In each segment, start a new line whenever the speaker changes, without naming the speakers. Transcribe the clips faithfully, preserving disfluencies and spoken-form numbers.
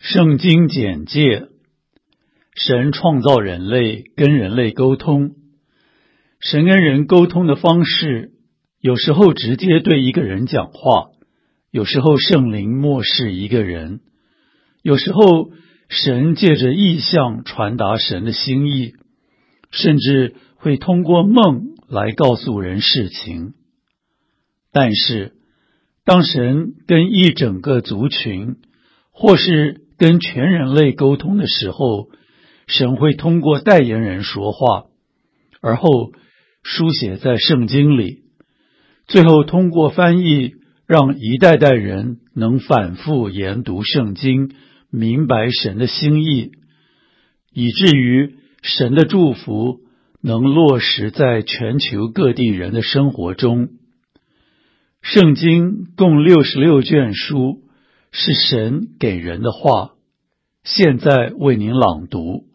圣经简介：神创造人类，跟人类沟通。神跟人沟通的方式，有时候直接对一个人讲话，有时候圣灵默示一个人，有时候神借着异象传达神的心意，甚至会通过梦来告诉人事情。但是，当神跟一整个族群，或是跟全人类沟通的时候，神会通过代言人说话，而后书写在圣经里，最后通过翻译，让一代代人能反复研读圣经，明白神的心意，以至于神的祝福能落实在全球各地人的生活中。圣经共六十六卷书，是神给人的话，现在为您朗读。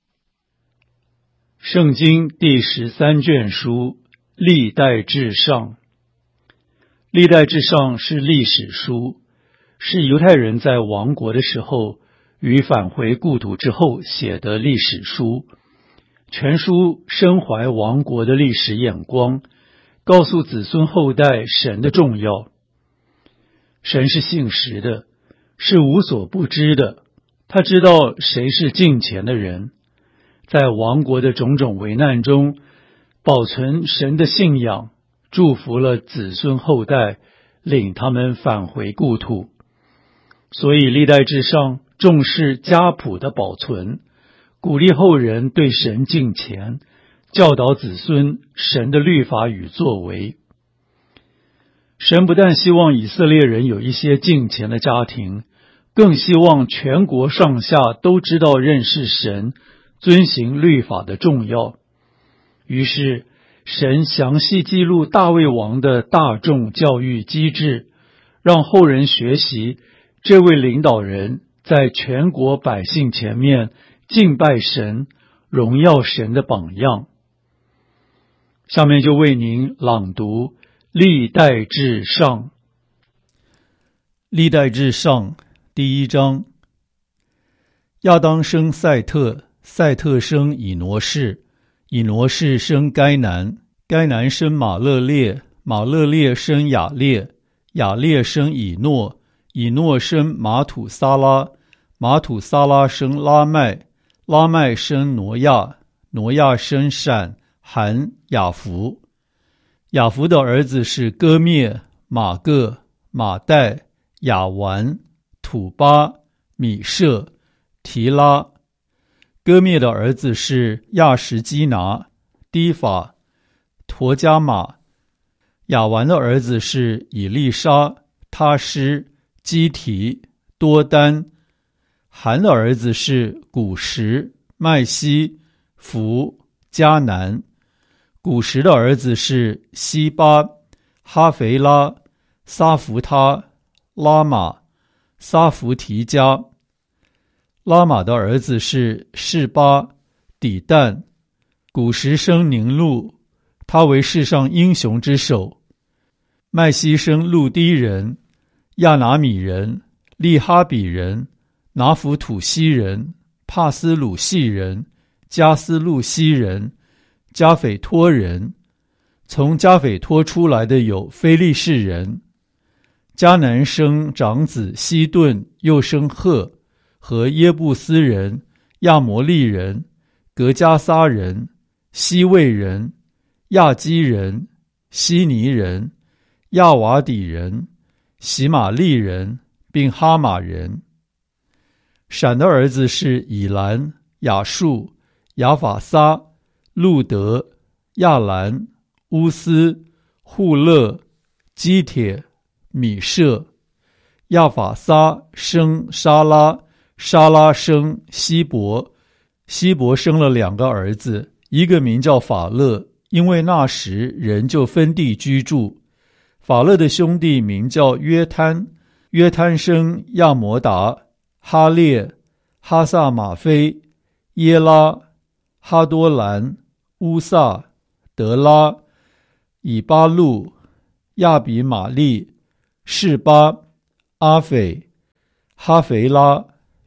圣经第十三卷书，历代志上。历代志上是历史书，是犹太人在亡国的时候与返回故土之后写的历史书。全书深怀亡国的历史眼光，告诉子孙后代神的重要。神是信实的，是无所不知的，他知道谁是敬虔的人，在亡国的种种危难中保存神的信仰，祝福了子孙后代，领他们返回故土。所以历代志上重视家谱的保存，鼓励后人对神敬虔，教导子孙神的律法与作为。神不但希望以色列人有一些敬虔的家庭，更希望全国上下都知道认识神，遵行律法的重要。于是神详细记录大卫王的大众教育机制，让后人学习这位领导人在全国百姓前面敬拜神、荣耀神的榜样。下面就为您朗读历代志上。历代志上第一章。亚当生赛特，赛特生以挪士，以挪士生该南，该南生马勒列，马勒列生雅列，雅列生以诺，以诺生马土撒拉，马土撒拉生拉麦，拉麦生挪亚，挪亚生闪、含、雅弗。雅弗的儿子是歌灭、马各、马代、雅完、土巴、米舍、提拉。歌灭的儿子是亚什基拿、低法、陀加马。雅完的儿子是以利沙、他施、基提、多丹。含的儿子是古什、麦西、弗、迦南。古什的儿子是西巴、哈肥拉、撒弗他、拉玛、撒弗提加。拉玛的儿子是示巴、底但。古什生宁禄，他为世上英雄之首。麦西生路低人、亚拿米人、利哈比人、拿弗土西人、帕斯鲁西人、加斯路西人、加斐托人。从加斐托出来的有非利士人。迦南生长子西顿，又生赫和耶布斯人、亚摩利人、格加撒人、西魏人、亚基人、希尼人、亚瓦底人、喜玛利人，并哈马人。闪的儿子是以兰、亚述、亚法撒、路德、亚兰、乌斯、户勒、基帖、米舍。亚法撒生沙拉，沙拉生希伯，希伯生了两个儿子，一个名叫法勒，因为那时人就分地居住。法勒的兄弟名叫约摊，约摊生亚摩达、哈列、哈萨马菲、耶拉、哈多兰、乌萨、德拉、以巴路、亚比玛利、示巴、阿斐、哈肥拉、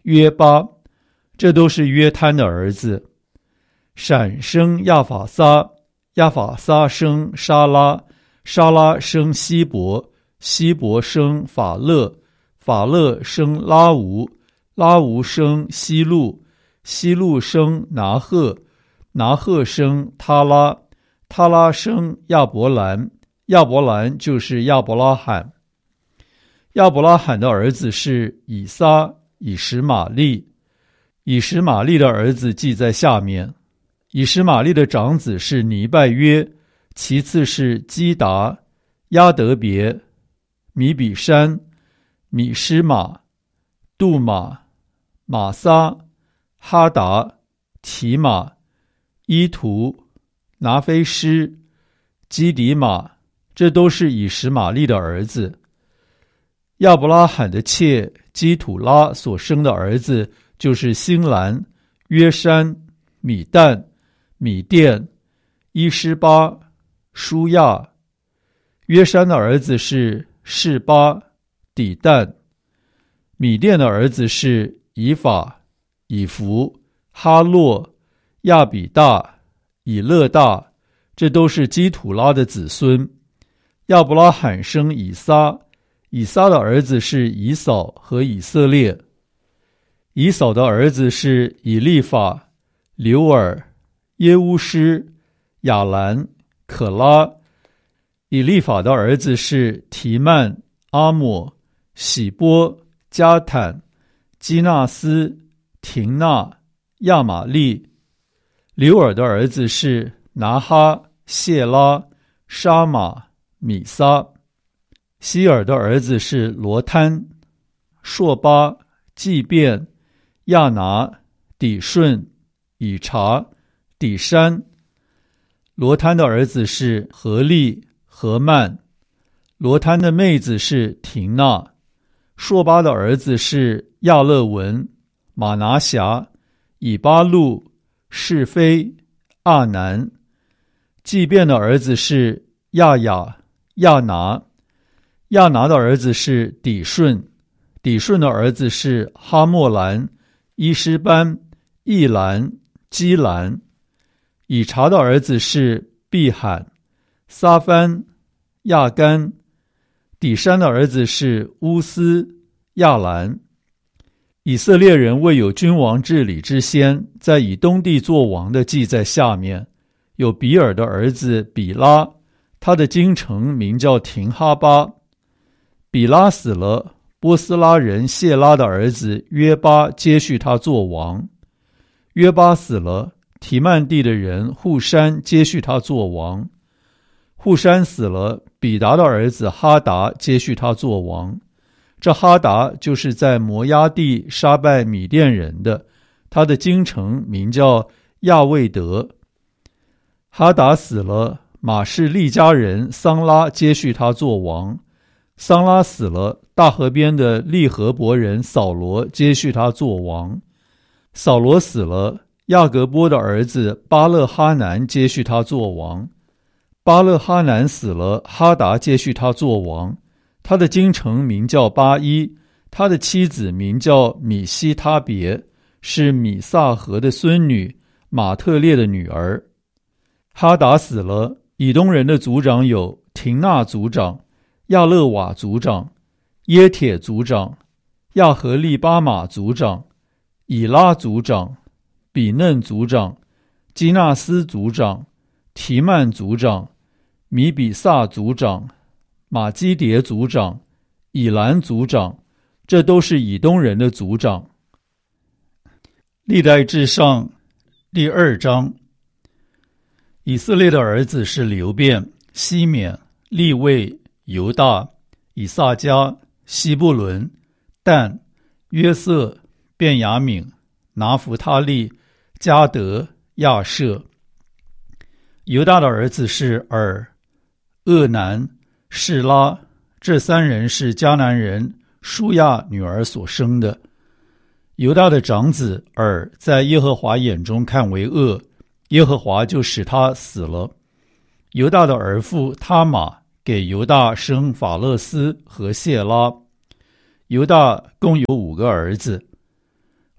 约巴，这都是约摊的儿子。闪生亚法撒，亚法撒生沙拉，沙拉生希伯，希伯生法勒，法勒生拉吾，拉吾生希路，希路生拿赫，拿赫生他拉，他拉生亚伯兰，亚伯兰就是亚伯拉罕。亚伯拉罕的儿子是以撒、以实玛利，以实玛利的儿子记在下面。以实玛利的长子是尼拜约，其次是基达、亚德别、米比山、米施玛、杜玛、玛撒、哈达、提玛、伊图、拿菲施、基底玛，这都是以实玛利的儿子。亚伯拉罕的妾基土拉所生的儿子就是辛兰、约山、米旦、米甸、伊施巴、舒亚。约山的儿子是示巴、底旦。米甸的儿子是以法、以弗、哈洛、亚比大、以勒大，这都是基土拉的子孙。亚伯拉罕生以撒，以撒的儿子是以扫和以色列。以扫的儿子是以利法、流尔、耶乌施、亚兰、可拉。以利法的儿子是提曼、阿抹、喜波、加坦、基纳斯、廷纳、亚玛利。流尔的儿子是拿哈、谢拉、沙马、米撒。希尔的儿子是罗摊、朔巴、祭便、亚拿、底顺、以查、底山。罗摊的儿子是何利、何曼。罗摊的妹子是廷纳。朔巴的儿子是亚勒文、马拿辖、以巴路、是非、阿南。祭便的儿子是亚雅、亚拿。亚拿的儿子是底顺，底顺的儿子是哈莫兰、伊施班、易兰、基兰。以查的儿子是毕罕、撒番、亚干。底山的儿子是乌斯、亚兰。以色列人未有君王治理之先，在以东地作王的记在下面。有比尔的儿子比拉，他的京城名叫廷哈巴。比拉死了，波斯拉人谢拉的儿子约巴接续他做王。约巴死了，提曼地的人户山接续他做王。户山死了，比达的儿子哈达接续他做王。这哈达就是在摩押地杀败米甸人的，他的京城名叫亚卫德。哈达死了，马士利家人桑拉接续他做王。桑拉死了，大河边的利和伯人扫罗接续他做王。扫罗死了，亚格波的儿子巴勒哈南接续他做王。巴勒哈南死了，哈达接续他做王。他的京城名叫巴伊，他的妻子名叫米西他别，是米萨河的孙女，马特列的女儿。哈达死了，以东人的族长有廷纳族长、亚勒瓦族长、耶铁族长、亚和利巴马族长、以拉族长、比嫩族长、基纳斯族长、提曼族长、米比萨族长、马基迭族长、以兰族长，这都是以东人的族长。历代志上第二章。以色列的儿子是流便、西缅、利未、犹大、以萨迦、西布伦、但、约瑟、便雅悯、拿弗他利、迦得、亚设。犹大的儿子是尔、厄南、示拉，这三人是迦南人舒亚女儿所生的。犹大的长子尔在耶和华眼中看为恶，耶和华就使他死了。犹大的儿妇他玛给犹大生法勒斯和谢拉。犹大共有五个儿子。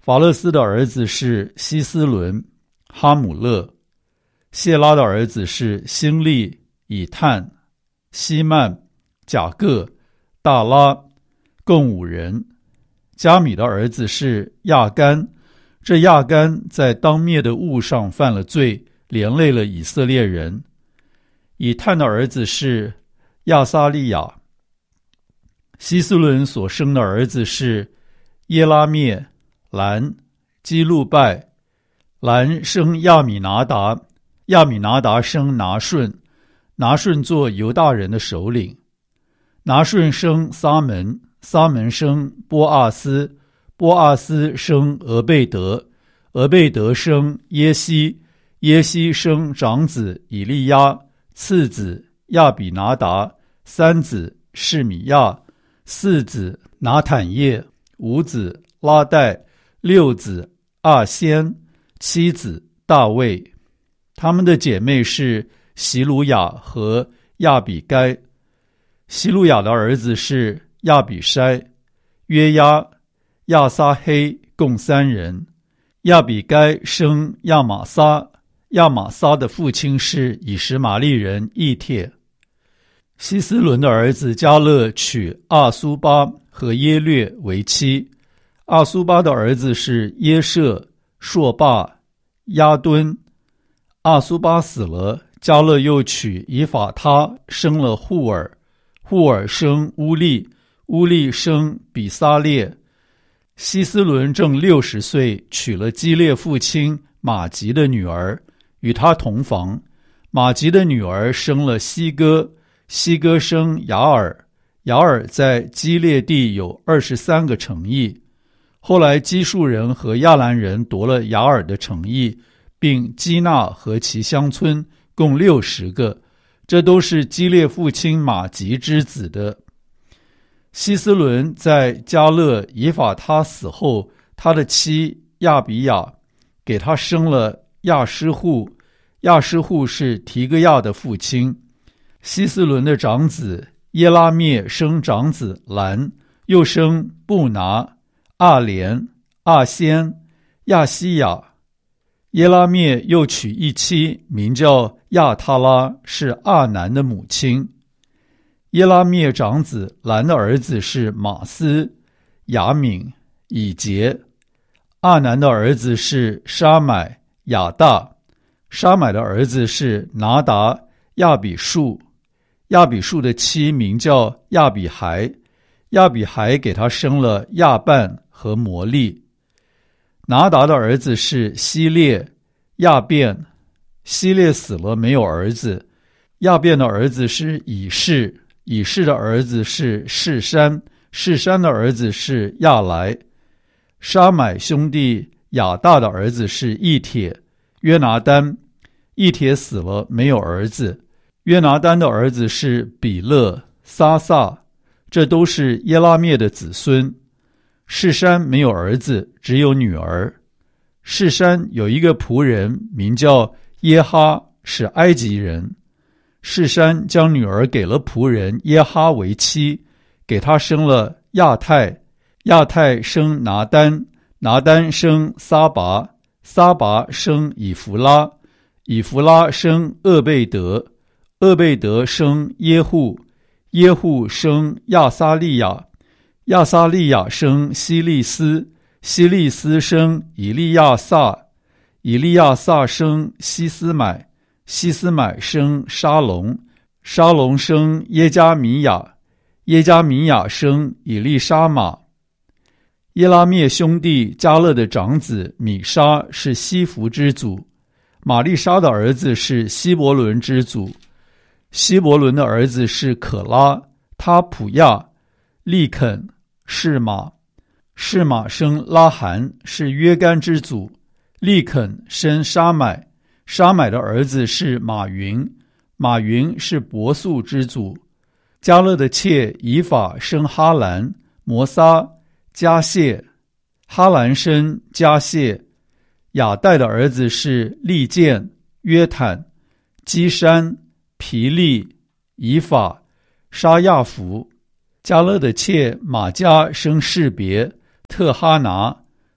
法勒斯的儿子是希斯伦、哈姆勒。谢拉的儿子是辛利、以探、希曼、甲各、大拉，共五人。加米的儿子是亚干，这亚干在当灭的物上犯了罪，连累了以色列人。以探的儿子是亚撒利亚。希斯伦所生的儿子是耶拉灭、兰、基路拜。兰生亚米拿达，亚米拿达生拿顺，拿顺做犹大人的首领。拿顺生撒门，撒门生波阿斯，波阿斯生俄贝德，俄贝德生耶西，耶西生长子以利亚，次子亚比拿达，三子示米亚，四子拿坦叶，五子拉代，六子阿仙，七子大卫。他们的姐妹是席鲁雅和亚比该。席鲁雅的儿子是亚比筛、约押、亚撒黑，共三人。亚比该生亚玛撒，亚玛撒的父亲是以实玛利人以帖。希斯伦的儿子迦勒娶阿苏巴和耶略为妻。阿苏巴的儿子是耶舍、朔霸、亚敦。阿苏巴死了，迦勒又娶以法他，生了户尔，户尔生乌利，乌利生比撒列。希斯伦正六十岁，娶了基列父亲马吉的女儿，与他同房。马吉的女儿生了西哥，西哥生雅尔，雅尔在基列地有二十三个城邑。后来基述人和亚兰人夺了雅尔的城邑，并基纳和其乡村，共六十个，这都是基列父亲马吉之子的。希斯伦在迦勒以法他死后，他的妻亚比雅给他生了亚施户，亚施户是提戈亚的父亲。希斯伦的长子耶拉灭生长子兰，又生布拿、阿莲、阿仙、亚西亚。耶拉灭又娶一妻，名叫亚他拉，是阿南的母亲。耶拉灭长子兰的儿子是马斯、雅敏、以杰。阿南的儿子是沙买、亚大。沙买的儿子是拿达、亚比树。亚比树的妻名叫亚比孩，亚比孩给他生了亚半和摩利。拿达的儿子是希列、亚便。希列死了，没有儿子。亚便的儿子是以士，以士的儿子是士山，士山的儿子是亚来。沙买兄弟亚大的儿子是以帖、约拿单。以帖死了，没有儿子。约拿单的儿子是比勒、撒撒，这都是耶拉灭的子孙。士山没有儿子，只有女儿。士山有一个仆人，名叫耶哈，是埃及人。士山将女儿给了仆人耶哈为妻，给他生了亚太，亚太生拿单，拿单生撒拔，撒拔生以弗拉，以弗拉生厄贝德，厄贝德生耶户，耶户生亚撒利亚，亚撒利亚生希利斯，希利斯生以利亚撒，以利亚撒生希斯买，希斯买生沙龙，沙龙生耶加米亚，耶加米亚生以利沙玛。耶拉灭兄弟迦勒的长子米沙是西弗之祖，玛丽莎的儿子是希伯伦之祖。希伯伦的儿子是可拉、他普亚、利肯、示玛。示玛生拉罕，是约干之祖。利肯生沙买，沙买的儿子是马云，马云是伯素之祖。迦勒的妾以法生哈兰、摩撒、迦谢，哈兰生迦谢。亚代的儿子是利剑、约坦、基山、皮利、以法、沙亚弗。迦勒的妾玛迦生士别、特哈拿，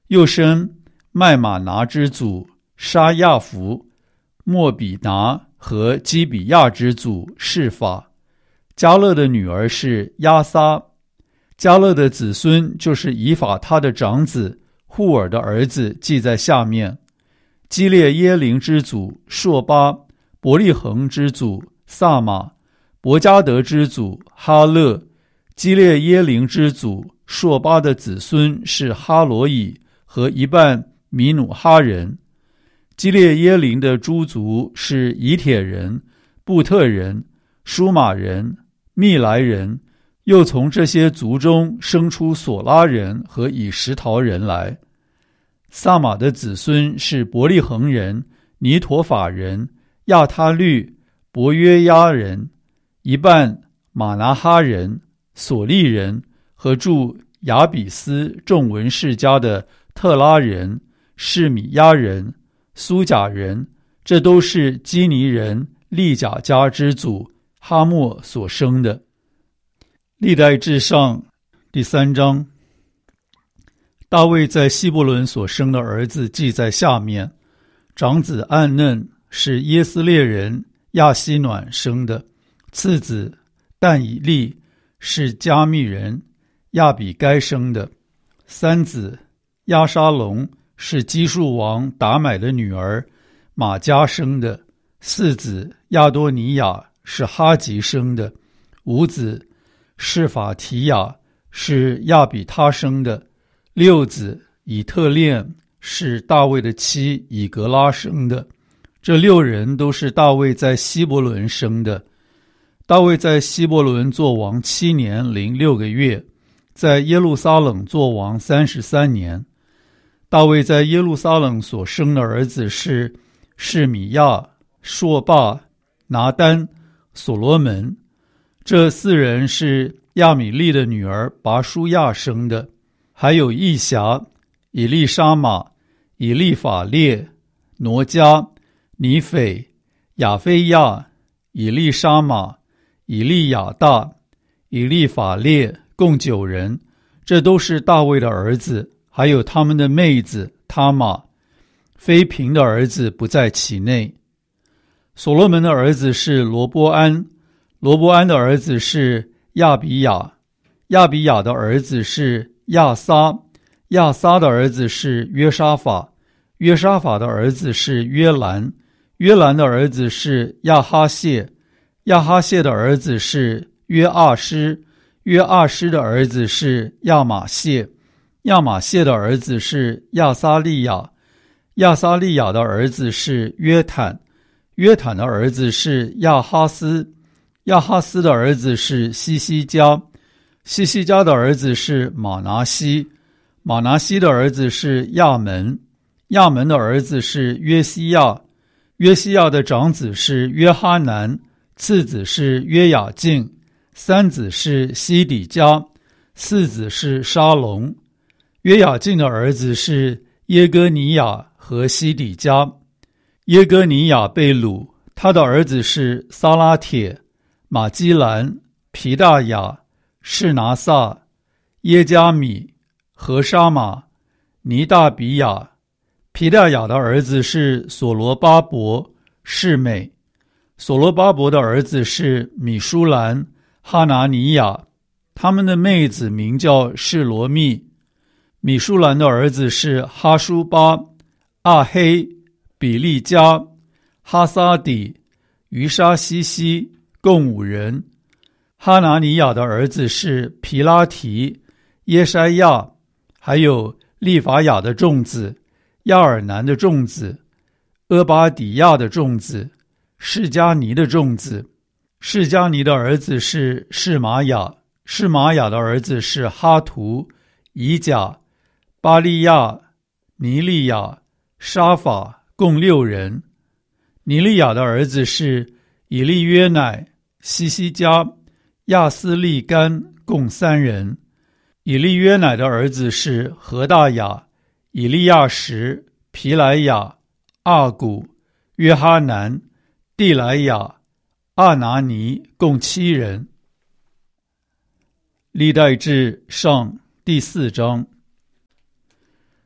又生麦玛拿之祖沙亚弗、莫比拿和基比亚之祖示法。迦勒的女儿是亚撒。迦勒的子孙就是以法他的长子户尔的儿子，记在下面。基列耶林之祖朔巴，伯利恒之祖萨马，伯加德之祖哈勒。基列耶林之祖朔巴的子孙是哈罗以和一半米努哈人。基列耶林的诸族是以铁人、布特人、舒马人、密来人，又从这些族中生出索拉人和以实陶人来。萨马的子孙是伯利恒人、尼陀法人、亚他律、伯约亚人，一半马拿哈人、索利人和住亚比斯众文士家的特拉人、示米亚人、苏甲人，这都是基尼人利甲家之祖哈莫所生的。历代志上第三章，大卫在希伯伦所生的儿子记在下面。长子暗嫩是耶斯列人亚希暖生的，次子但以利是加密人亚比该生的，三子亚沙龙是基述王达买的女儿玛迦生的，四子亚多尼亚是哈吉生的，五子示法提亚是亚比他生的，六子以特练是大卫的妻以格拉生的。这六人都是大卫在希伯伦生的。大卫在希伯伦作王七年零六个月，在耶路撒冷作王三十三年。大卫在耶路撒冷所生的儿子是示米亚、朔巴、拿单、所罗门。这四人是亚米利的女儿拔舒亚生的，还有义辖、以利沙玛、以利法列、挪迦、尼斐、亚菲亚、以利沙玛、以利亚大、以利法列，共九人。这都是大卫的儿子，还有他们的妹子他玛。妃嫔的儿子不在其内。所罗门的儿子是罗波安，罗波安的儿子是亚比雅，亚比雅的儿子是亚撒，亚撒的儿子是约沙法，约沙法的儿子是约兰，约兰的儿子是亚哈谢，亚哈谢的儿子是约阿施，约阿施的儿子是亚玛谢，亚玛谢的儿子是亚撒利亚，亚撒利亚的儿子是约坦，约坦的儿子是亚哈斯，亚哈斯的儿子是西西家，西西家的儿子是马拿西，马拿西的儿子是亚门，亚门的儿子是约西亚，约西亚的长子是约哈南，次子是约雅敬，三子是西底家，四子是沙龙。约雅敬的儿子是耶哥尼亚和西底家。耶哥尼亚被掳，他的儿子是撒拉铁、马基兰、皮大雅、士拿撒、耶加米、何沙马、尼大比亚。皮大雅的儿子是所罗巴伯、示美。所罗巴伯的儿子是米舒兰、哈拿尼亚，他们的妹子名叫示罗密。米舒兰的儿子是哈舒巴、阿黑、比利加、哈撒底、于沙西西，共五人。哈拿尼亚的儿子是皮拉提、耶筛亚，还有利法雅的众子、亚尔南的众子、阿巴底亚的众子、示迦尼的众子。示迦尼的儿子是示玛雅，示玛雅的儿子是哈图、以甲、巴利亚、尼利亚、沙法，共六人。尼利亚的儿子是以利约乃、西西加、亚斯利干，共三人。以利约乃的儿子是何大雅、以利亚什、皮莱雅、阿古、约哈南、蒂莱雅、阿拿尼，共七人。历代志上第四章。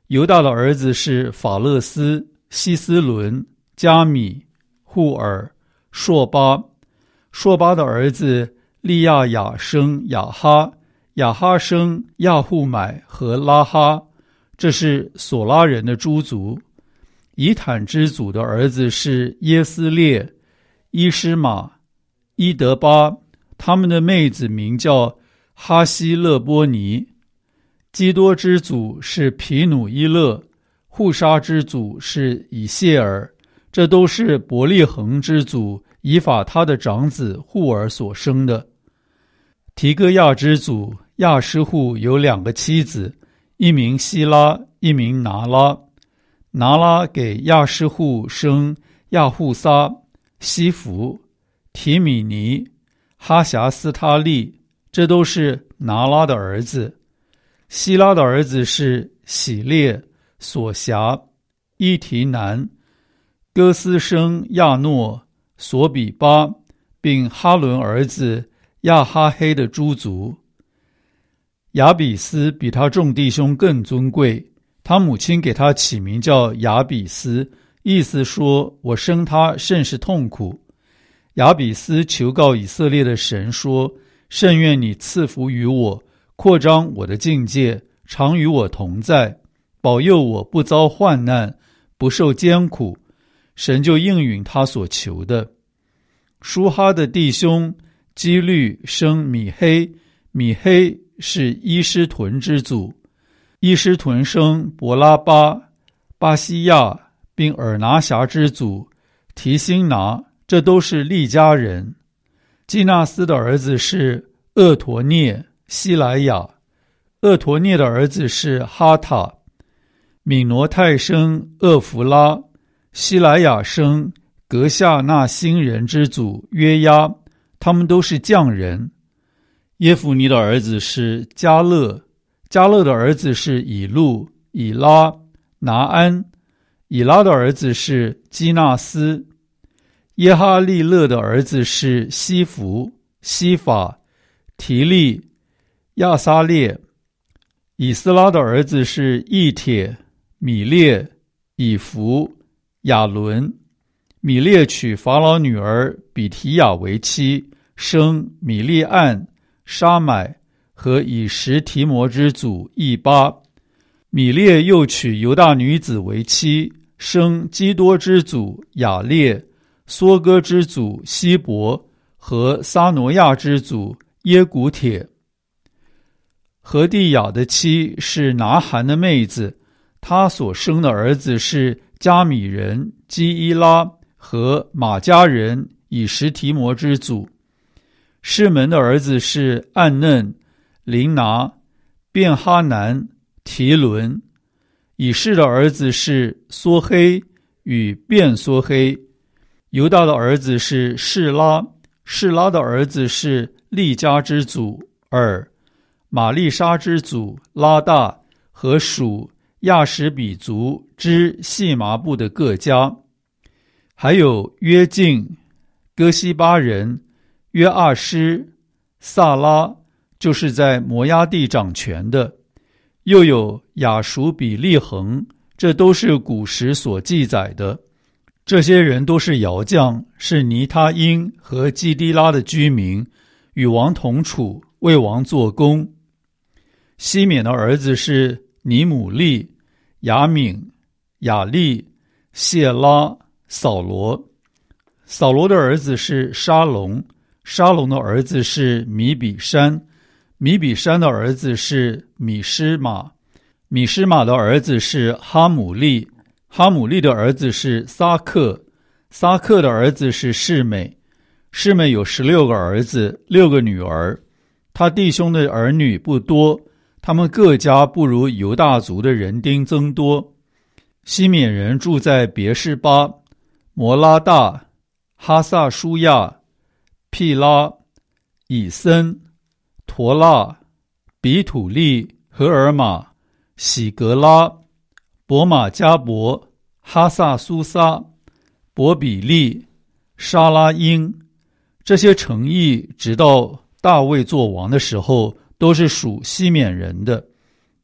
犹大的儿子是法勒斯、希斯伦、加米、户尔、朔巴。朔巴的儿子利亚雅生亚哈，亚哈生亚户买和拉哈，这是索拉人的诸族。以坦之祖的儿子是耶斯列、伊施玛、伊德巴，他们的妹子名叫哈希勒波尼。基多之祖是皮努伊勒，户沙之祖是以谢尔，这都是伯利恒之祖以法他的长子户尔所生的。提戈亚之祖亚施户有两个妻子，一名希拉，一名拿拉。拿拉给亚施户生亚户撒、西弗、提米尼、哈辖斯他利，这都是拿拉的儿子。希拉的儿子是喜列、索辖、伊提南。哥斯生亚诺、索比巴，并哈伦儿子亚哈黑的诸族。亚比斯比他众弟兄更尊贵，他母亲给他起名叫亚比斯，意思说我生他甚是痛苦。亚比斯求告以色列的神说，甚愿你赐福于我，扩张我的境界，常与我同在，保佑我不遭患难，不受艰苦。神就应允他所求的。舒哈的弟兄基律生米黑，米黑是伊施屯之祖。伊施屯生伯拉巴、巴西亚，并尔拿辖之祖提辛拿，这都是利家人。基纳斯的儿子是厄陀涅、希莱亚。厄陀涅的儿子是哈塔。敏挪泰生厄弗拉，希莱亚生格夏纳新人之祖约押，他们都是匠人。耶孚尼的儿子是迦勒，迦勒的儿子是以路、以拉、拿安。以拉的儿子是基纳斯。耶哈利勒的儿子是西弗、西法、提利、亚撒列。以斯拉的儿子是以帖、米列、以弗、亚伦。米列娶法老女儿比提亚为妻，生米利暗、沙买和以实提摩之祖以巴。米列又娶犹大女子为妻，生基多之祖雅列、梭哥之祖希伯和撒挪亚之祖耶古帖。何地雅的妻是拿韩的妹子，她所生的儿子是加米人基伊拉和马加人以实提摩之祖。士门的儿子是暗嫩、琳拿、便哈南、提伦。以士的儿子是梭黑与便梭黑。犹大的儿子是示拉，示拉的儿子是利家之祖尔、玛丽莎之祖拉大和属亚什比族之细麻布的各家。还有约敬、哥西巴人、约阿施、萨拉，就是在摩押地掌权的。又有亚述比利恒，这都是古时所记载的。这些人都是窑匠，是尼他因和基低拉的居民，与王同处，为王做工。西缅的儿子是尼姆利、雅敏、雅利、谢拉、扫罗。扫罗的儿子是沙龙，沙龙的儿子是米比山，米比山的儿子是米施玛，米施玛的儿子是哈姆利，哈姆利的儿子是撒克，撒克的儿子是示美，示美有十六个儿子，六个女儿。他弟兄的儿女不多，他们各家不如犹大族的人丁增多。西缅人住在别是巴、摩拉大、哈萨舒亚、毗拉、以森、陀拉、比土利、荷尔玛、喜格拉、伯马加伯、哈萨苏撒、伯比利、沙拉因。这些城邑直到大卫做王的时候都是属西缅人的。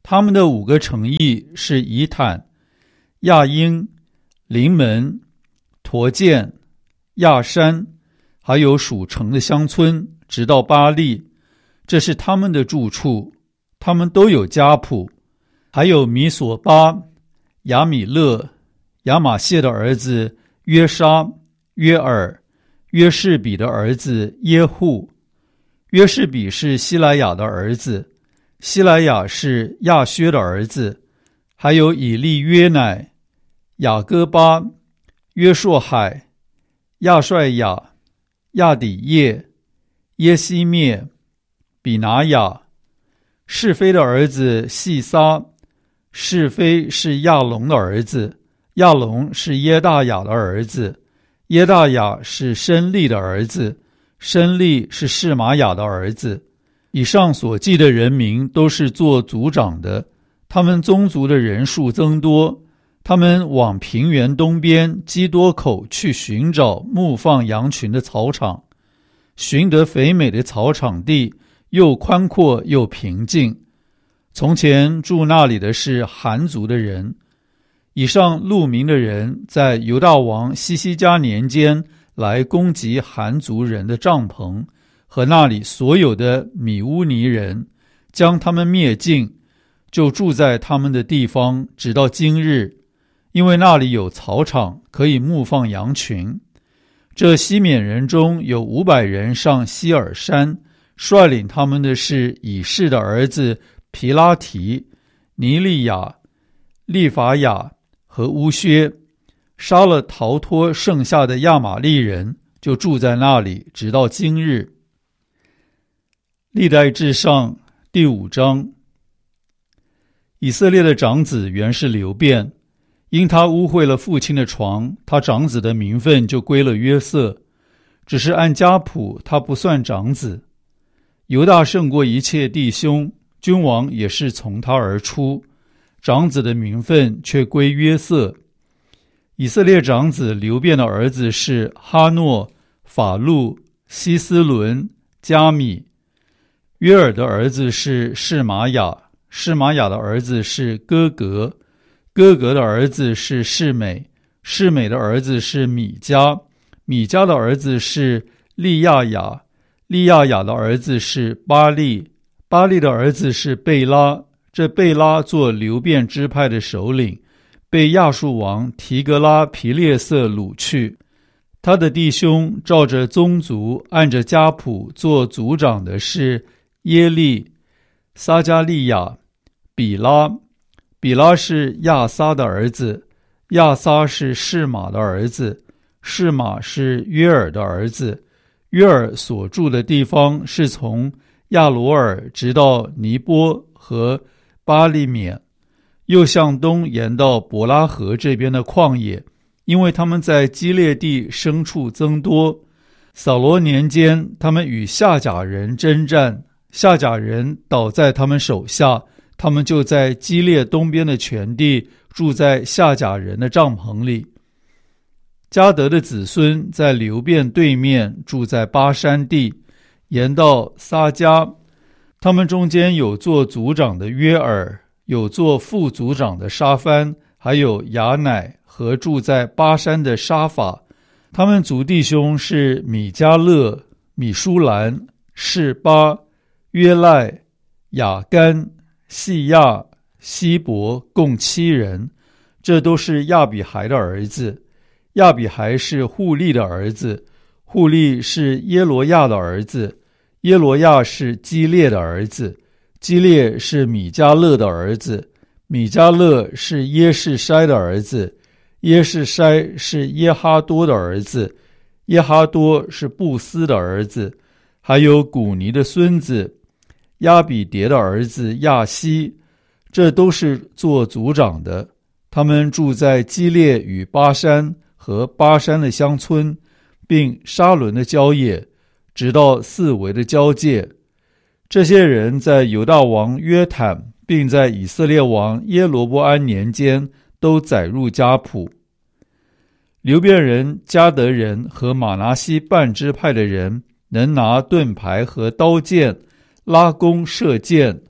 他们的五个城邑是以坦、亚英、临门、陀建、亚山，还有属城的乡村，直到巴利，这是他们的住处。他们都有家谱。还有米索巴、亚米勒、亚玛谢的儿子约沙、约尔、约士比的儿子耶户。约士比是希莱亚的儿子，希莱亚是亚薛的儿子。还有以利约乃、雅各巴、约硕海、亚帅亚、亚底叶、耶西灭、比拿雅。是非的儿子细撒，是非是亚龙的儿子，亚龙是耶大雅的儿子，耶大雅是申利的儿子，申利是示玛雅的儿子。以上所记的人民都是做族长的，他们宗族的人数增多。他们往平原东边基多口去寻找牧放羊群的草场，寻得肥美的草场地，又宽阔又平静。从前住那里的是韩族的人。以上路名的人在犹大王西西家年间来攻击韩族人的帐篷和那里所有的米乌尼人，将他们灭尽，就住在他们的地方，直到今日，因为那里有草场，可以牧放羊群。这西缅人中有五百人上希尔山，率领他们的是以示的儿子皮拉提、尼利亚、利法亚和乌薛，杀了逃脱剩下的亚玛利人，就住在那里，直到今日。历代志上第五章。以色列的长子原是流便，因他污秽了父亲的床，他长子的名分就归了约瑟，只是按家谱他不算长子。犹大胜过一切弟兄，君王也是从他而出，长子的名分却归约瑟。以色列长子流便的儿子是哈诺、法路、希斯伦、加米。约尔的儿子是示玛雅，示玛雅的儿子是哥格，哥格的儿子是示美，示美的儿子是米迦，米迦的儿子是利亚雅，利亚雅的儿子是巴利，巴利的儿子是贝拉，这贝拉做流便支派的首领，被亚述王提格拉皮列色掳去。他的弟兄照着宗族按着家谱做族长的是耶利、撒加利亚、比拉。比拉是亚撒的儿子，亚撒是示玛的儿子，示玛是约尔的儿子。约尔所住的地方是从亚罗尔直到尼波和巴利缅，又向东沿到伯拉河这边的旷野，因为他们在基列地牲畜增多。扫罗年间，他们与夏甲人征战，夏甲人倒在他们手下，他们就在基列东边的全地住在夏甲人的帐篷里。迦得的子孙在流便对面住在巴山地，沿到撒迦。他们中间有做族长的约尔，有做副族长的沙番，还有雅乃和住在巴山的沙法。他们族弟兄是米迦勒、米舒兰、示巴、约赖、雅干、细亚、希伯，共七人。这都是亚比孩的儿子。亚比孩是户利的儿子，户利是耶罗亚的儿子，耶罗亚是基列的儿子，基列是米迦勒的儿子，米迦勒是耶士筛的儿子，耶士筛是耶哈多的儿子，耶哈多是布斯的儿子，还有古尼的孙子亚比迭的儿子亚希，这都是做族长的。他们住在基列与巴山和巴山的乡村，并沙伦的郊野，直到四围的交界。这些人在犹大王约坦并在以色列王耶罗波安年间都载入家谱。流便人、迦得人和马拿西半支派的人能拿盾牌和刀剑，拉弓射箭，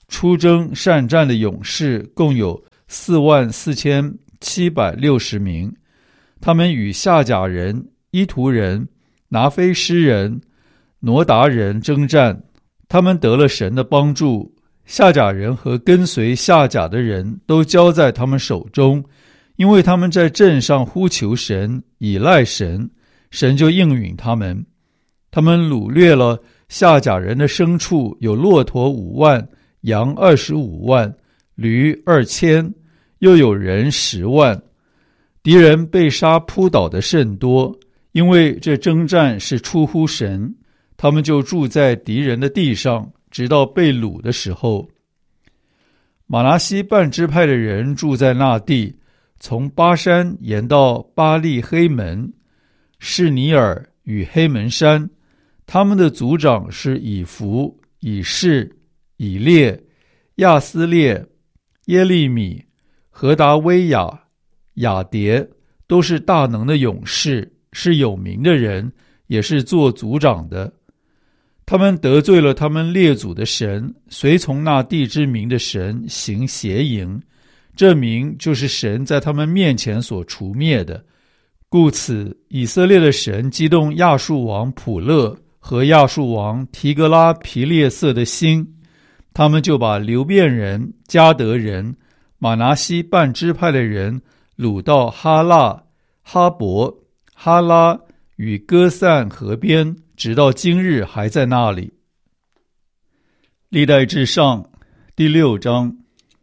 出征善战的勇士共有四万四千七百六十名，他们与夏甲人、伊图人、拿非诗人、挪达人征战，他们得了神的帮助，夏甲人和跟随夏甲的人都交在他们手中，因为他们在阵上呼求神，倚赖神，神就应允他们。他们掳掠了夏甲人的牲畜，有骆驼五万，羊二十五万，驴二千，又有人十万。敌人被杀扑倒的甚多，因为这征战是出乎神，他们就住在敌人的地上，直到被掳的时候。马拿西半支派的人住在那地，从巴山沿到巴利黑门、士尼尔与黑门山。他们的族长是以弗、以士、以列、亚斯列、耶利米、何达威亚、雅迭，都是大能的勇士，是有名的人，也是做族长的。他们得罪了他们列祖的神，随从那地之名的神行邪淫，这名就是神在他们面前所除灭的。故此，以色列的神激动亚述王普勒和亚述王提格拉皮列色的心，他们就把流便人、迦得人、马拿西半支派的人掳到哈腊、哈伯、哈拉与歌散河边，直到今日还在那里。历代志上第六章。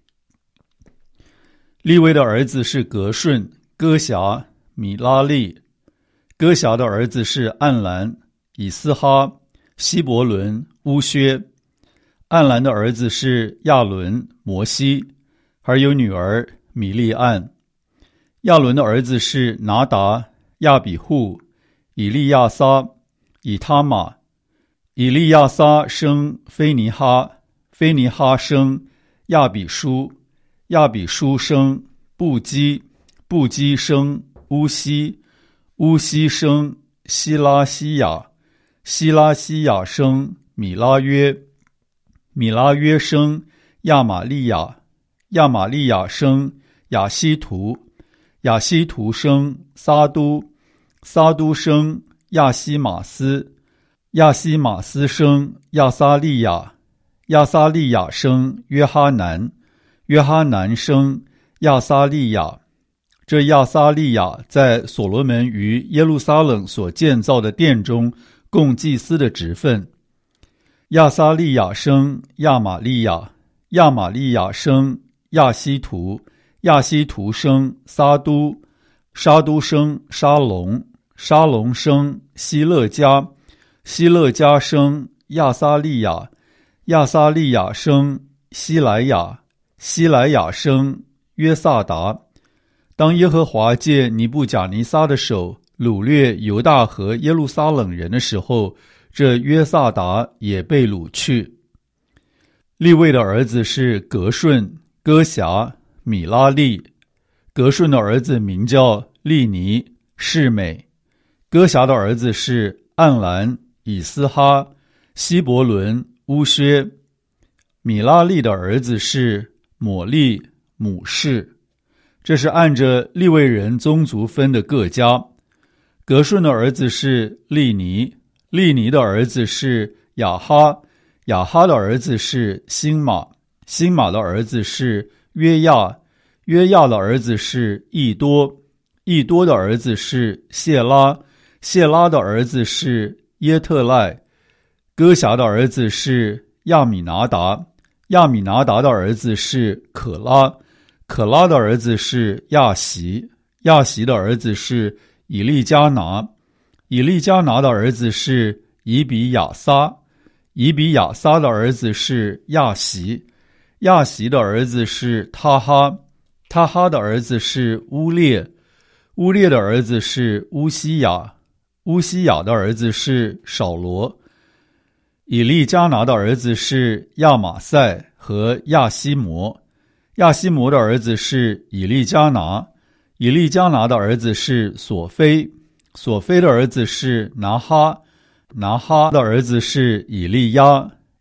利未的儿子是革顺、歌辖、米拉利。歌辖的儿子是暗兰、以斯哈、希伯伦、乌薛。暗兰的儿子是亚伦、摩西，还有女儿米利暗。亚伦的儿子是拿达、亚比户、以利亚撒、以他玛。以利亚撒生菲尼哈，菲尼哈生亚比书，亚比书生布基，布基生乌西，乌西生希拉西亚，希拉西亚生米拉约，米拉约生亚玛利亚，亚玛利亚生亚希图，亚希图生撒都，撒都生亚西马斯，亚西马斯生亚撒利亚，亚撒利亚生约哈南，约哈南生亚撒利亚。这亚撒利亚在所罗门于耶路撒冷所建造的殿中供祭司的职分。亚撒利亚生亚玛利亚，亚玛利亚生亚希图，亚希图生撒都，沙都生沙龙，沙龙生希勒家，希勒家生亚撒利亚，亚撒利亚生希莱亚，希莱亚生约萨达。当耶和华借尼布甲尼撒的手掳掠犹大和耶路撒冷人的时候，这约萨达也被掳去。利未的儿子是革顺、歌辖、米拉利。革顺的儿子名叫利尼、示美。歌辖的儿子是暗兰、以斯哈、希伯伦、乌薛。米拉利的儿子是抹利、母士。这是按着利未人宗族分的各家。革顺的儿子是利尼，利尼的儿子是亚哈，亚哈的儿子是辛马，辛马的儿子是约亚，约亚的儿子是益多，益多的儿子是谢拉，谢拉的儿子是耶特赖。歌辖的儿子是亚米拿达，亚米拿达的儿子是可拉，可拉的儿子是亚习，亚习的儿子是以利加拿，以利加拿的儿子是以比亚撒，以比亚撒的儿子是亚习，亚习的儿子是他哈，他哈的儿子是乌列，乌列的儿子是乌西雅，乌西雅的儿子是扫罗。以利加拿的儿子是亚玛塞和亚西摩，亚西摩的儿子是以利加拿，以利加拿的儿子是索菲，索菲的儿子是拿哈，拿哈的儿子是以利亚，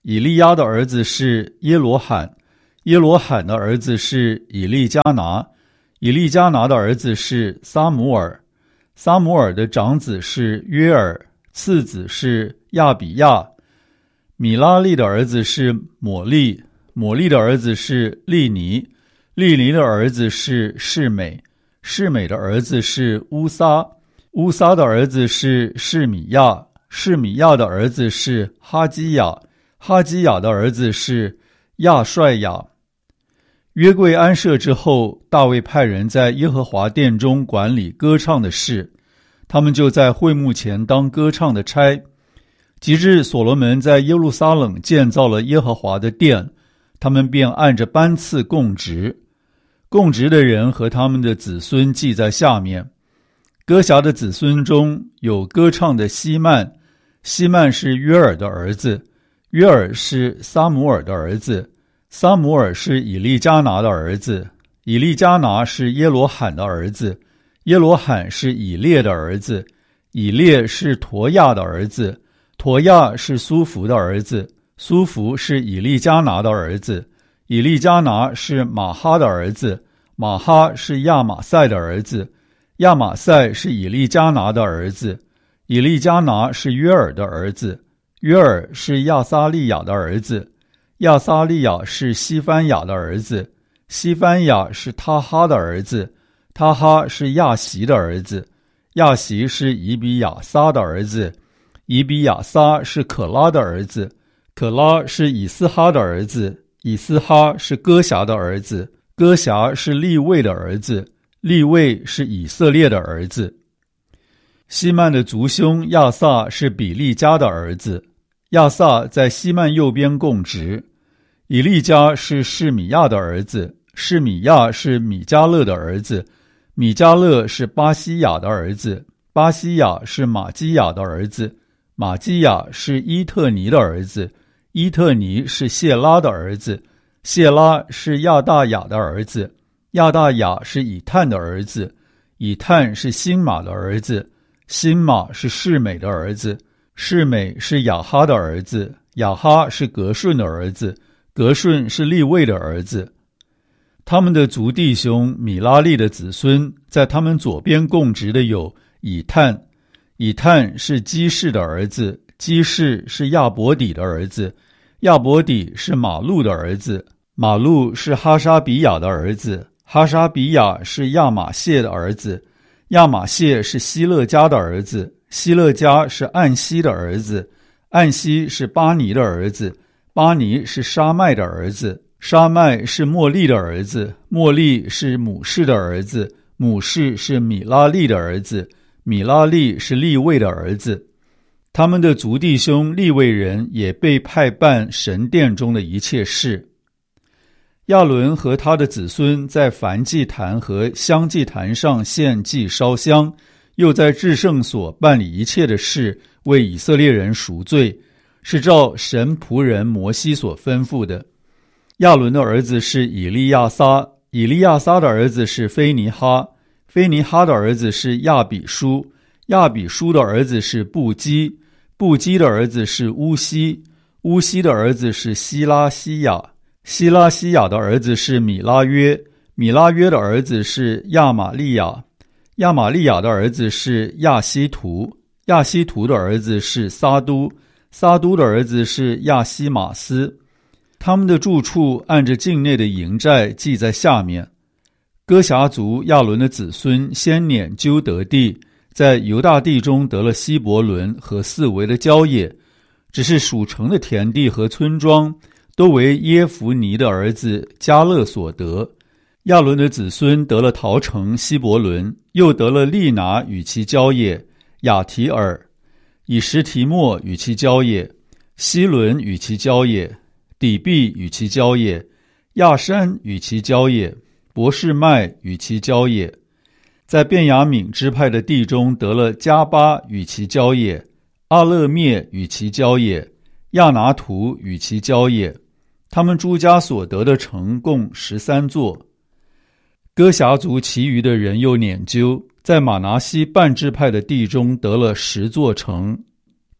以利亚的儿子是耶罗罕，耶罗罕的儿子是以利加拿，以利加拿的儿子是撒母耳，撒母耳的长子是约尔，次子是亚比亚。米拉利的儿子是抹利，抹利的儿子是利尼，利尼的儿子是示美，示美的儿子是乌撒，乌撒的儿子是示米亚，示米亚的儿子是哈基雅，哈基雅的儿子是亚帅雅。约柜安设之后，大卫派人在耶和华殿中管理歌唱的事，他们就在会幕前当歌唱的差。及至所罗门在耶路撒冷建造了耶和华的殿，他们便按着班次供职，供职的人和他们的子孙记在下面。歌辖的子孙中有歌唱的希曼，希曼是约尔的儿子，约尔是撒母耳的儿子，撒母耳是以利加拿的儿子，以利加拿是耶罗罕的儿子，耶罗罕是以列的儿子，以列是陀亚的儿子，陀亚是苏弗的儿子，苏弗是以利加拿的儿子，以利加拿是马哈的儿子，马哈是亚玛赛的儿子，亚玛赛是以利加拿的儿子，以利加拿是约尔的儿子，约尔是亚撒利雅的儿子，亚撒利雅是西番雅的儿子，西番雅是他哈的儿子，他哈是亚席的儿子，亚席是以比亚撒的儿子，以比亚撒是可拉的儿子，可拉是以斯哈的儿子，以斯哈是歌辖的儿子，歌辖是利位的儿子，利位是以色列的儿子。希曼的族兄亚萨是比利家的儿子，亚萨在希曼右边供职。以利家是示米亚的儿子，示米亚是米迦勒的儿子，米迦勒是巴西雅的儿子，巴西雅是马基雅的儿子，马基雅是伊特尼的儿子，伊特尼是谢拉的儿子，谢拉是亚大雅的儿子，亚大雅是以探的儿子，以探是辛玛的儿子，辛玛是示美的儿子，示美是亚哈的儿子，亚哈是革顺的儿子，革顺是利位的儿子。他们的族弟兄米拉利的子孙，在他们左边供职的有以探，以探是基士的儿子，基士是亚伯底的儿子，亚伯底是马路的儿子，马路是哈沙比亚的儿子，哈沙比亚是亚玛谢的儿子，亚玛谢是希勒家的儿子，希勒家是暗西的儿子，暗西是巴尼的儿子，巴尼是沙麦的儿子，沙麦是莫利的儿子，莫利是母士的儿子，母士是米拉利的儿子，米拉利是利位的儿子。他们的族弟兄利未人也被派办神殿中的一切事。亚伦和他的子孙在燔祭坛和香祭坛上献祭烧香，又在至圣所办理一切的事，为以色列人赎罪，是照神仆人摩西所吩咐的。亚伦的儿子是以利亚撒，以利亚撒的儿子是菲尼哈，菲尼哈的儿子是亚比书，亚比书的儿子是布基，布基的儿子是乌西，乌西的儿子是希拉西亚，希拉西亚的儿子是米拉约，米拉约的儿子是亚玛利亚，亚玛利亚的儿子是亚希图，亚希图的儿子是撒都，撒都的儿子是亚西马斯。他们的住处按着境内的营寨记在下面。哥辖族亚伦的子孙先撵究得地，在犹大地中得了希伯伦和四围的郊野，只是属城的田地和村庄都为耶孚尼的儿子迦勒所得。亚伦的子孙得了陶城希伯伦，又得了利拿与其郊野，亚提尔，以实提莫与其郊野，希伦与其郊野，底壁与其郊野，亚山与其郊野，伯示麦与其郊野。在便雅悯支派的地中得了加巴与其郊野，阿勒灭与其郊野，亚拿图与其郊野。他们诸家所得的城共十三座。哥辖族其余的人又撵究，在马拿西半支派的地中得了十座城。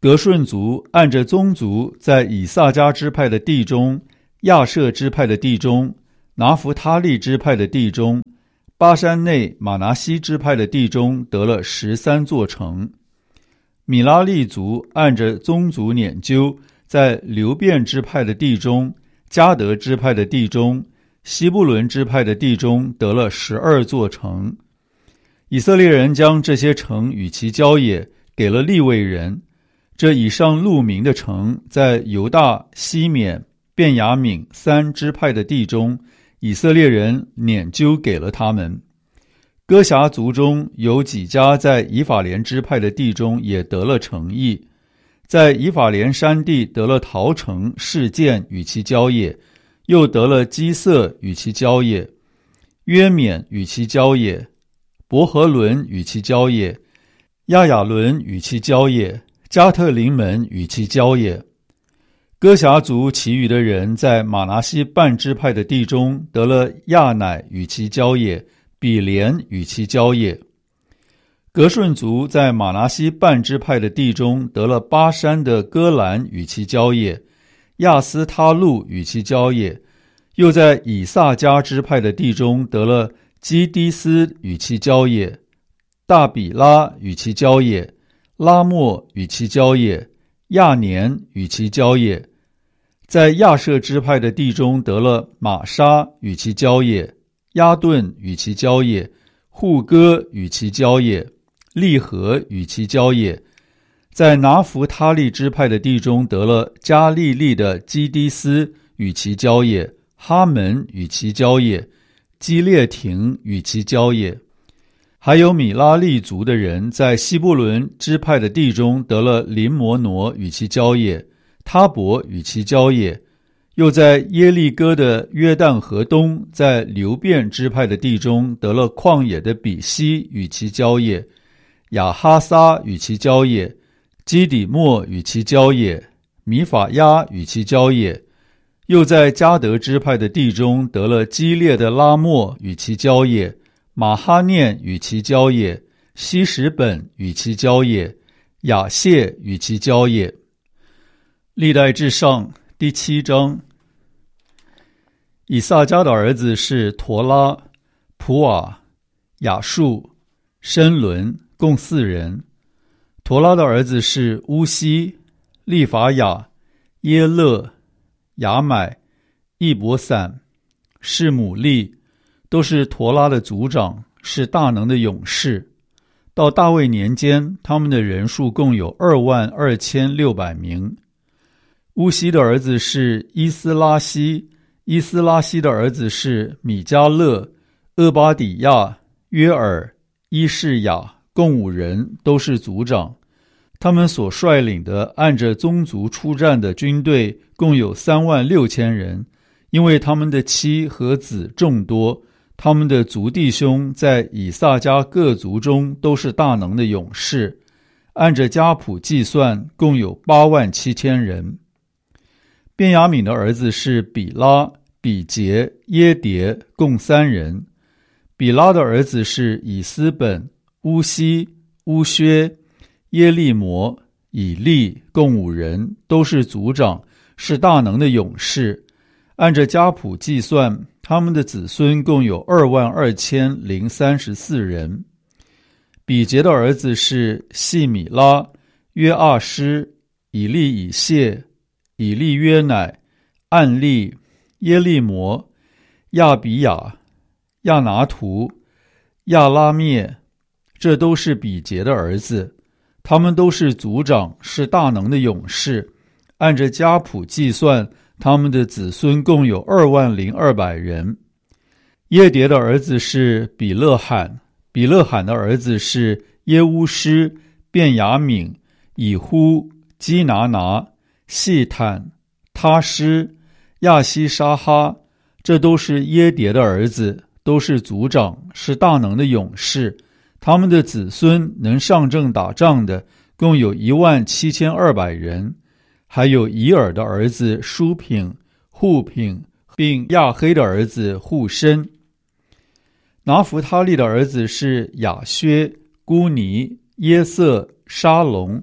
革顺族按着宗族在以萨迦支派的地中、亚设支派的地中、拿弗他利支派的地中、巴山内马拿西支派的地中得了十三座城。米拉利族按着宗族撵究，在流便支派的地中、迦得支派的地中、西布伦支派的地中得了十二座城。以色列人将这些城与其郊野给了利未人。这以上录名的城，在犹大、西缅、便雅悯三支派的地中，以色列人撵究给了他们。哥辖族中有几家在以法莲支派的地中也得了城邑，在以法莲山地得了陶城、示剑与其郊野，又得了基色与其郊野，约缅与其郊野，伯和伦与其郊野，亚雅伦与其郊野，加特林门与其郊野。哥辖族其余的人在马拿西半支派的地中得了亚乃与其郊野，比连与其郊野。革顺族在马拿西半支派的地中得了巴山的戈兰与其郊野，亚斯他路与其郊野，又在以萨迦支派的地中得了基低斯与其郊野，大比拉与其郊野，拉莫与其郊野，亚年与其郊野。在亚设支派的地中得了玛莎与其郊野，亚顿与其郊野，户哥与其郊野，利和与其郊野。在拿弗他利支派的地中得了加利利的基低斯与其郊野，哈门与其郊野，基列亭与其郊野。还有米拉利族的人在西布伦支派的地中得了林摩挪与其郊野，他伯与其郊野，又在耶利哥的约旦河东，在流便支派的地中得了旷野的比西与其郊野，亚哈撒与其郊野，基底莫与其郊野，米法亚与其郊野，又在迦得支派的地中得了基列的拉莫与其郊野，马哈念与其郊野，希什本与其郊野，亚谢与其郊野。历代志上第七章。以萨迦的儿子是陀拉、普瓦、亚述、申伦，共四人。陀拉的儿子是乌西、利法雅、耶勒、雅买、易伯散、示姆利，都是陀拉的族长，是大能的勇士。到大卫年间，他们的人数共有二万二千六百名。乌西的儿子是伊斯拉希，伊斯拉希的儿子是米迦勒、厄巴底亚、约尔、伊士雅，共五人，都是族长。他们所率领的按着宗族出战的军队共有三万六千人，因为他们的妻和子众多，他们的族弟兄在以萨迦各族中都是大能的勇士，按着家谱计算，共有八万七千人。便雅悯的儿子是比拉、比杰、耶迭，共三人。比拉的儿子是以斯本、乌西、乌薛、耶利摩、以利，共五人，都是族长，是大能的勇士。按着家谱计算，他们的子孙共有二万二千零三十四人。比杰的儿子是细米拉、约阿施、以利以谢、以利约乃、暗利、耶利摩、亚比雅、亚拿图、亚拉灭，这都是比杰的儿子。他们都是族长，是大能的勇士。按着家谱计算，他们的子孙共有二万零二百人。耶迭的儿子是比勒罕，比勒罕的儿子是耶乌施、便雅悯、以呼、基拿拿、细坦、他施、亚西沙哈，这都是耶迭的儿子，都是族长，是大能的勇士。他们的子孙能上阵打仗的共有一万七千二百人。还有以尔的儿子舒品、户品，并亚黑的儿子户申。拿弗他利的儿子是亚薛、孤尼、耶瑟、沙龙，这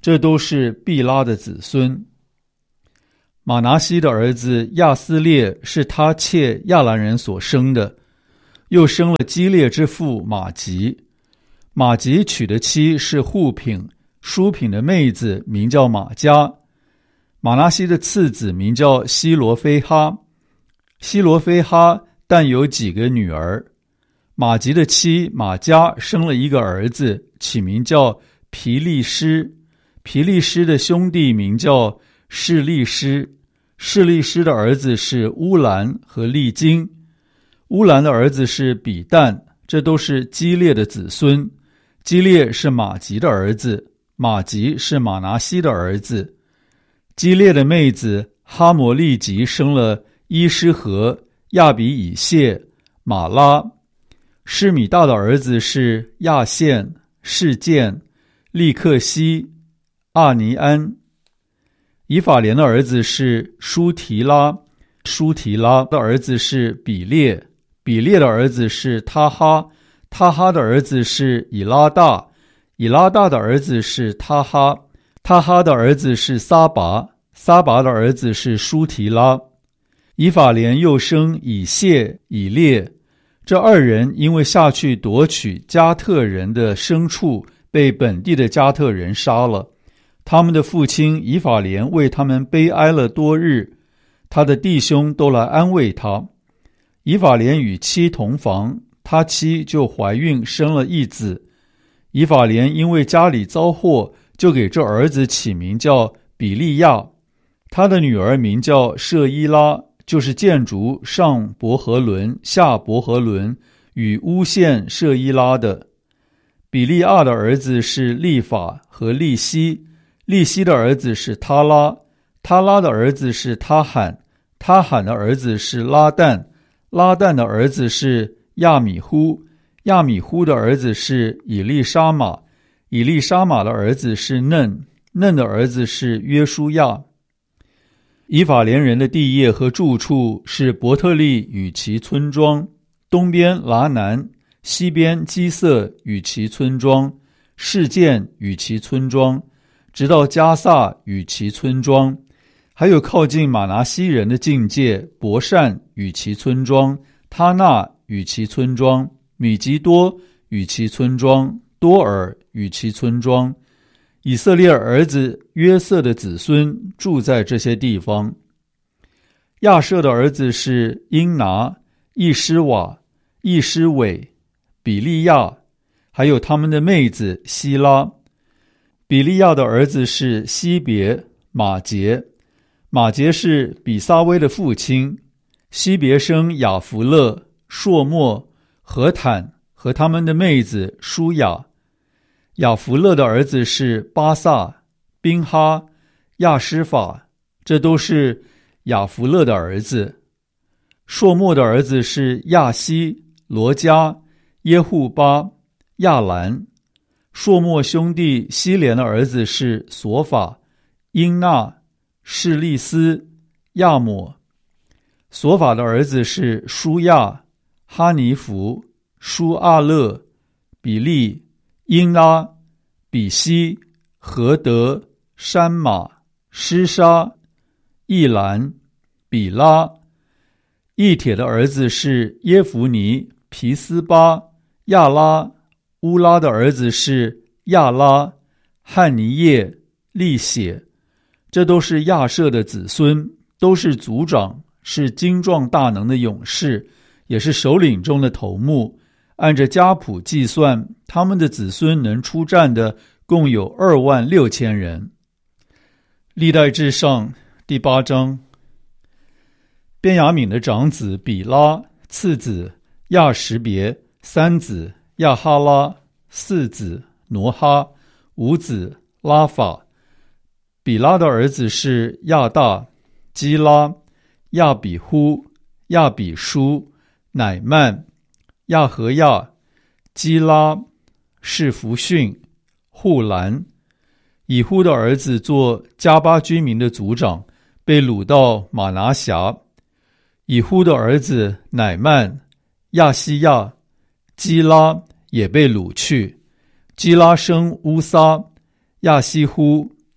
这都是毕拉的子孙。马拿西的儿子亚斯列是他妾亚兰人所生的，又生了基列之父马吉。马吉娶的妻是户品，书品的妹子名叫马加。马拿西的次子名叫希罗非哈，希罗非哈但有几个女儿。马吉的妻马加生了一个儿子，起名叫皮利施。皮利施的兄弟名叫示利施，示利施的儿子是乌兰和利金。乌兰的儿子是比旦，这都是基列的子孙。基列是马吉的儿子，马吉是马拿西的儿子。基列的妹子哈摩利吉生了伊施和、亚比以谢、马拉。施米大的儿子是亚线、示剑、利克西、阿尼安。以法莲的儿子是舒提拉，舒提拉的儿子是比列，比列的儿子是他哈，他哈的儿子是以拉大，以拉大的儿子是他哈，他哈的儿子是撒拔，撒拔的儿子是舒提拉。以法莲又生以谢、以列，这二人因为下去夺取加特人的牲畜，被本地的加特人杀了。他们的父亲以法莲为他们悲哀了多日，他的弟兄都来安慰他。以法莲与妻同房，他妻就怀孕生了一子。以法莲因为家里遭祸，就给这儿子起名叫比利亚。他的女儿名叫舍伊拉，就是建筑上伯和伦、下伯和伦与乌县舍伊拉的。比利亚的儿子是利法和利希，利希的儿子是他拉，他拉的儿子是他罕，他罕的儿子是拉旦，拉旦的儿子是亚米忽，亚米忽的儿子是以利沙玛，以利沙玛的儿子是嫩，嫩的儿子是约书亚。以法莲人的地业和住处是伯特利与其村庄，东边拉南，西边基色与其村庄，示剑与其村庄，直到加萨与其村庄，还有靠近马拿西人的境界伯善与其村庄，他纳与其村庄，米吉多与其村庄，多尔与其村庄。以色列儿子约瑟的子孙住在这些地方。亚舍的儿子是因拿、易施瓦、易施伟、比利亚，还有他们的妹子希拉。比利亚的儿子是西别、马杰，马杰是比撒威的父亲。西别生雅弗勒、朔莫、何坦和他们的妹子舒雅。雅弗勒的儿子是巴萨、宾哈、亚施法，这都是雅弗勒的儿子。朔莫的儿子是亚西、罗加、耶户巴、亚兰。朔莫兄弟希连的儿子是索法、因纳、示利斯、亚抹。索法的儿子是舒亚、哈尼弗、舒阿勒、比利、因拉、比西、何德、山马、施沙、易兰、比拉。易帖的儿子是耶弗尼、皮斯巴、亚拉。乌拉的儿子是亚拉、汉尼叶、利血，这都是亚舍的子孙，都是族长，是精壮大能的勇士，也是首领中的头目。按着家谱计算，他们的子孙能出战的共有二万六千人。历代志上第八章。便雅悯的长子比拉，次子亚什别，三子亚哈拉，四子挪哈，五子拉法。比拉的儿子是亚大、基拉、亚比忽、亚比书、乃曼、亚和亚、基拉、士弗逊、户兰。以忽的儿子做加巴居民的族长，被掳到马拿辖。以忽的儿子乃曼、亚西亚、基拉也被掳去。基拉生乌撒、亚西忽、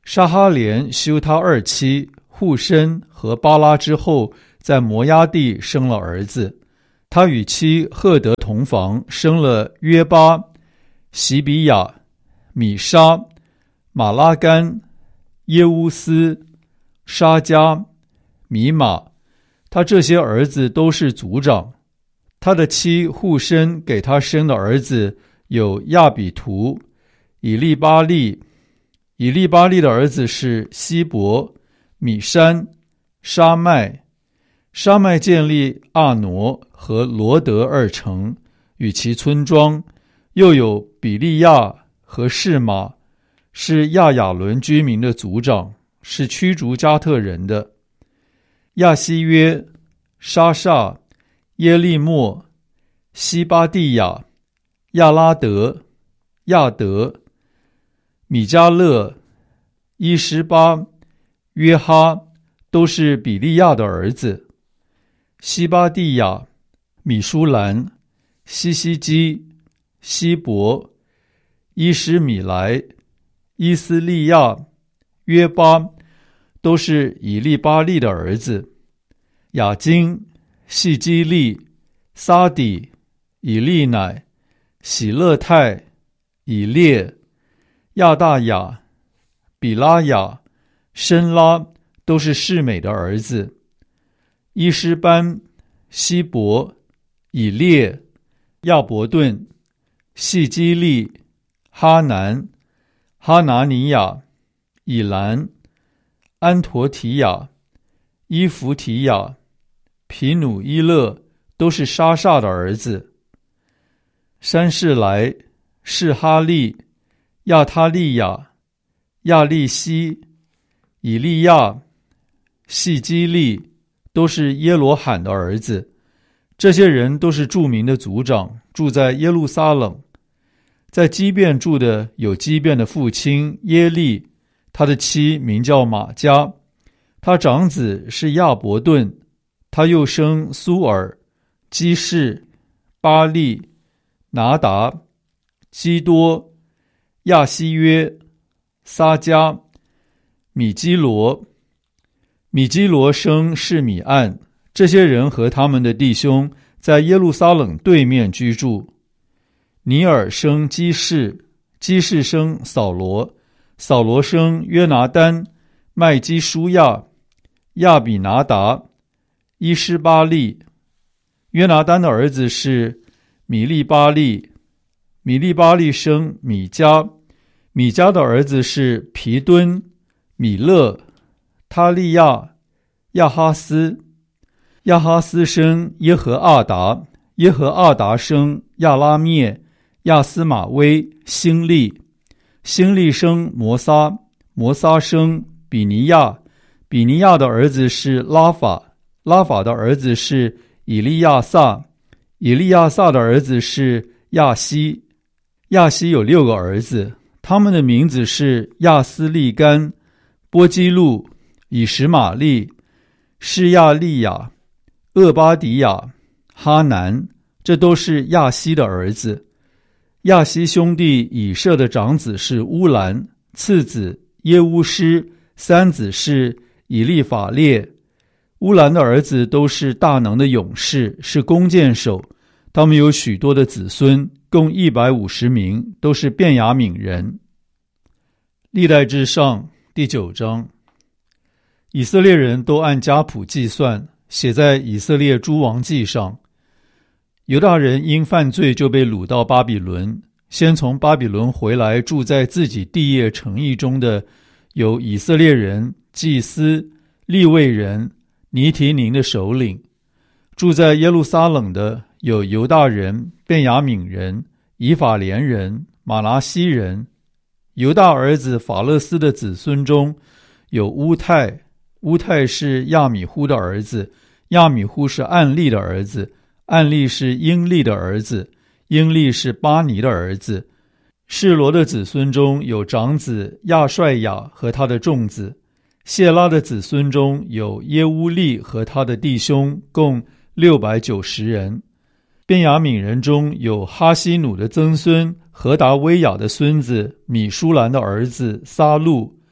沙哈连休他二妻户申和巴拉之后，在摩押地生了儿子。他与妻赫德同房，生了约巴、席比亚、米沙、马拉干、耶乌斯、沙加、米玛。他这些儿子都是族长。他的妻户申给他生的儿子有亚比图、以利巴利。以利巴利的儿子是希伯、米山、沙麦。沙麦建立阿挪和罗德二城与其村庄，又有比利亚和示玛，是亚雅伦居民的族长，是驱逐加特人的。亚西约、沙煞、耶利莫、西巴蒂亚、亚拉德、亚德、米迦勒、伊施巴、约哈，都是比利亚的儿子。西巴蒂亚、米舒兰、西西基、希伯、伊施米莱、伊斯利亚、约巴，都是以利巴利的儿子。雅金、细基利、撒底、以利乃、喜勒泰、以列、亚大雅、比拉雅、申拉，都是示美的儿子。伊施班、希伯、以列、亚伯顿、细基利、哈南、哈拿尼亚、以兰、安陀提亚、伊弗提亚、皮努伊勒，都是沙煞的儿子。山士来、士哈利、亚他利亚、亚利西、以利亚、细基利，都是耶罗罕的儿子。这些人都是著名的族长，住在耶路撒冷。在基遍住的有基遍的父亲耶利，他的妻名叫玛加，他长子是亚伯顿，他又生苏尔、基士、巴利、拿达、基多、亚西约、撒加、米基罗。米基罗生示米暗，这些人和他们的弟兄在耶路撒冷对面居住。尼尔生基士，基士生扫罗，扫罗生约拿单、麦基舒亚、亚比拿达、伊施巴利。约拿单的儿子是米利巴利，米利巴利生米迦，米迦的儿子是皮敦、米勒、他利亚、亚哈斯。亚哈斯生耶和阿达，耶和阿达生亚拉灭、亚斯玛威、星利。星利生摩撒，摩撒生比尼亚，比尼亚的儿子是拉法，拉法的儿子是以利亚撒，以利亚撒的儿子是亚西。亚西有六个儿子，他们的名字是亚斯利干、波基路、以实玛利、示亚利亚、厄巴迪亚、哈南，这都是亚西的儿子。亚西兄弟以舍的长子是乌兰，次子耶乌施，三子是以利法列。乌兰的儿子都是大能的勇士，是弓箭手，他们有许多的子孙，共一百五十名，都是便雅悯人。历代志上第九章，以色列人都按家谱计算，写在以色列诸王记上。犹大人因犯罪就被掳到巴比伦，先从巴比伦回来住在自己地业城邑中的有以色列人、祭司、利未人、尼提宁的首领。住在耶路撒冷的有犹大人、便雅悯人、以法莲人、马拿西人。犹大儿子法勒斯的子孙中有乌泰，乌泰是亚米忽的儿子，亚米忽是暗利的儿子，暗利是英利的儿子，英利是巴尼的儿子。示罗的子孙中有长子亚帅雅和他的众子。谢拉的子孙中有耶乌利和他的弟兄，共六百九十人。便雅悯人中有哈西努的曾孙何达威雅的孙子米舒兰的儿子撒路。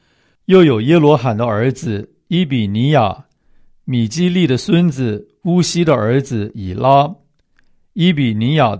又有耶罗罕的儿子伊比尼亚，米基利的孙子乌西的儿子以拉，伊比尼亚的